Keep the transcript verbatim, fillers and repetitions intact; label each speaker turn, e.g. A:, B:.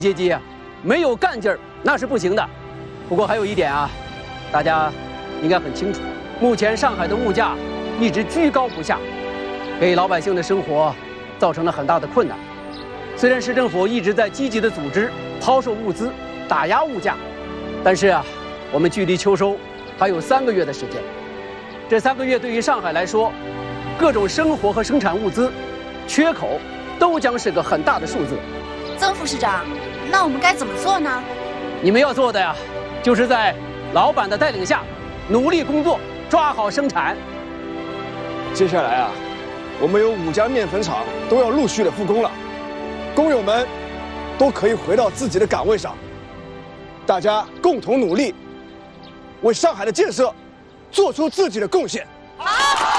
A: 阶级啊，没有干劲儿那是不行的。不过还有一点啊，大家应该很清楚，目前上海的物价一直居高不下，给老百姓的生活造成了很大的困难。虽然市政府一直在积极的组织抛售物资，打压物价，但是啊，我们距离秋收还有三个月的时间。这三个月对于上海来说，各种生活和生产物资缺口都将是个很大的数字。
B: 曾副市长，那我们该怎么做呢？
A: 你们要做的呀，就是在老板的带领下，努力工作，抓好生产。
C: 接下来啊，我们有五家面粉厂都要陆续的复工了，工友们都可以回到自己的岗位上，大家共同努力，为上海的建设做出自己的贡献。